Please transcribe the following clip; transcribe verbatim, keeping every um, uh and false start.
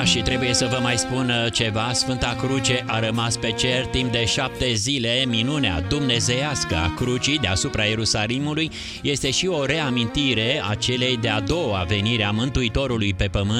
Da, și trebuie să vă mai spun ceva. Sfânta Cruce a rămas pe cer timp de șapte zile. Minunea dumnezeiască a crucii deasupra Ierusalimului este și o reamintire a celei de-a doua venire a Mântuitorului pe pământ.